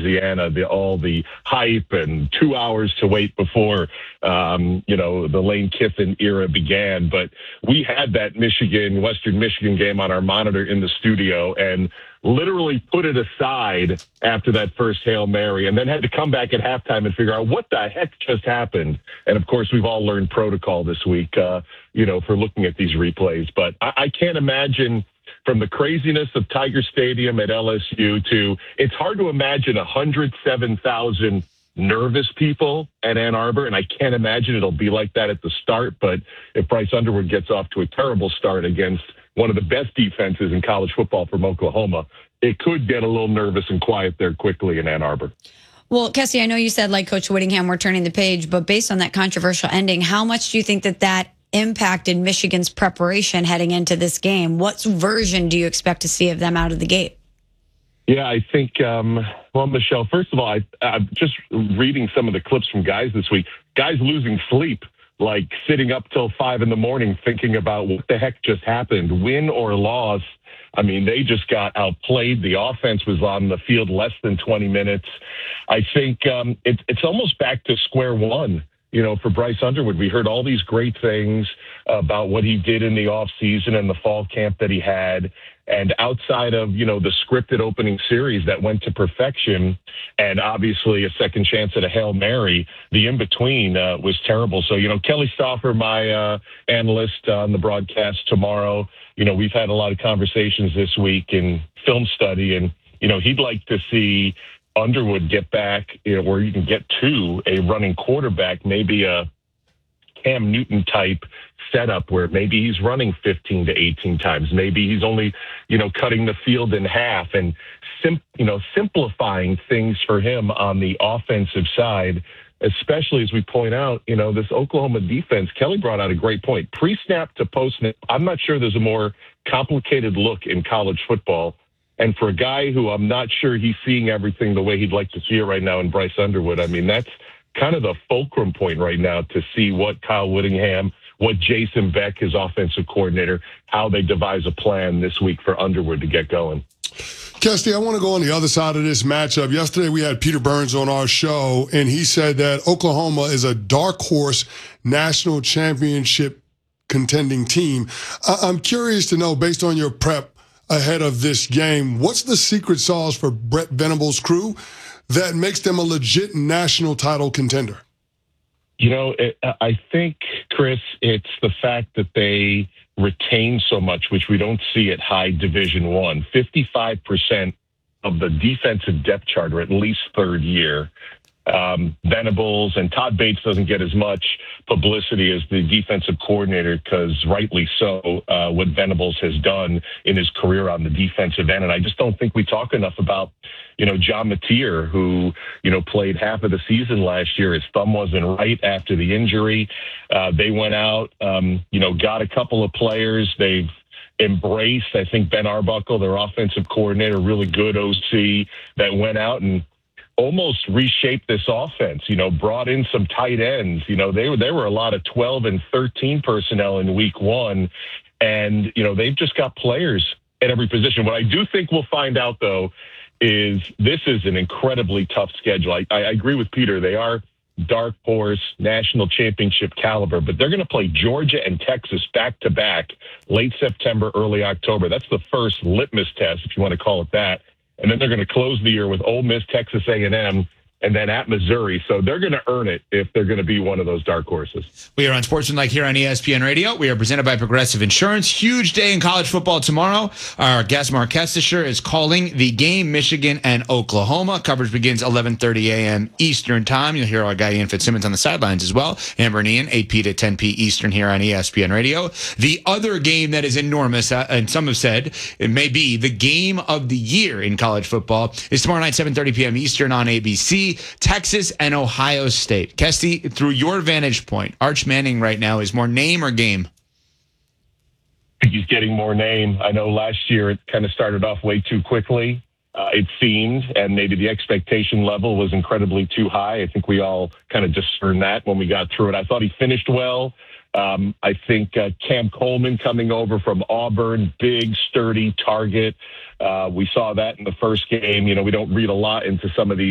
Louisiana, all the hype and 2 hours to wait before, the Lane Kiffin era began. But we had that Western Michigan game on our monitor in the studio and literally put it aside after that first Hail Mary and then had to come back at halftime and figure out what the heck just happened. And, of course, we've all learned protocol this week, for looking at these replays. But I can't imagine from the craziness of Tiger Stadium at LSU to it's hard to imagine 107,000 nervous people at Ann Arbor, and I can't imagine it'll be like that at the start. But if Bryce Underwood gets off to a terrible start against one of the best defenses in college football from Oklahoma, it could get a little nervous and quiet there quickly in Ann Arbor. Well, Kessie, I know you said, like Coach Whittingham, we're turning the page, but based on that controversial ending, how much do you think that impacted Michigan's preparation heading into this game? What version do you expect to see of them out of the gate? Yeah, I think, Michelle, first of all, I'm just reading some of the clips from guys this week. Guys losing sleep, like sitting up till 5 a.m. thinking about what the heck just happened, win or loss. I mean, they just got outplayed. The offense was on the field less than 20 minutes. I think it's almost back to square one. For Bryce Underwood, we heard all these great things about what he did in the offseason and the fall camp that he had. And outside of, the scripted opening series that went to perfection and obviously a second chance at a Hail Mary, the in-between was terrible. So, Kelly Stauffer, my analyst on the broadcast tomorrow, we've had a lot of conversations this week in film study, and, he'd like to see Underwood get back, or you can get to a running quarterback, maybe a Cam Newton type setup where maybe he's running 15 to 18 times. Maybe he's only, cutting the field in half and, simplifying things for him on the offensive side, especially as we point out, this Oklahoma defense. Kelly brought out a great point. Pre-snap to post-snap, I'm not sure there's a more complicated look in college football. And for a guy who I'm not sure he's seeing everything the way he'd like to see it right now in Bryce Underwood, I mean, that's kind of the fulcrum point right now to see what Kyle Whittingham, what Jason Beck, his offensive coordinator, how they devise a plan this week for Underwood to get going. Kesty, I want to go on the other side of this matchup. Yesterday we had Peter Burns on our show, and he said that Oklahoma is a dark horse national championship contending team. I'm curious to know, based on your prep ahead of this game, what's the secret sauce for Brent Venables' crew that makes them a legit national title contender? I think, Chris, it's the fact that they retain so much, which we don't see at high Division I. 55% of the defensive depth chart are at least third year. Venables and Todd Bates doesn't get as much publicity as the defensive coordinator, because rightly so, what Venables has done in his career on the defensive end. And I just don't think we talk enough about, John Mateer, who, played half of the season last year. His thumb wasn't right after the injury. They went out, got a couple of players. They've embraced, I think, Ben Arbuckle, their offensive coordinator, really good OC, that went out and almost reshaped this offense, brought in some tight ends. There were a lot of 12 and 13 personnel in week one, and, they've just got players at every position. What I do think we'll find out, though, is this is an incredibly tough schedule. I agree with Peter. They are dark horse national championship caliber, but they're going to play Georgia and Texas back-to-back late September, early October. That's the first litmus test, if you want to call it that. And then they're going to close the year with Ole Miss, Texas A&M, and then at Missouri. So they're going to earn it if they're going to be one of those dark horses. We are on Sportsmanlike here on ESPN Radio. We are presented by Progressive Insurance. Huge day in college football tomorrow. Our guest, Mark Kestisher, is calling the game, Michigan and Oklahoma. Coverage begins 11:30 a.m. Eastern time. You'll hear our guy Ian Fitzsimmons on the sidelines as well. Amber and Ian, 8 p. to 10 p. Eastern here on ESPN Radio. The other game that is enormous, and some have said it may be the game of the year in college football, is tomorrow night, 7:30 p.m. Eastern on ABC. Texas and Ohio State. Kesty, through your vantage point, Arch Manning right now is more name or game? He's getting more name. I know last year it kind of started off way too quickly, it seemed, and maybe the expectation level was incredibly too high. I think we all kind of discerned that when we got through it. I thought he finished well. I think Cam Coleman coming over from Auburn, big, sturdy target. We saw that in the first game. We don't read a lot into some of these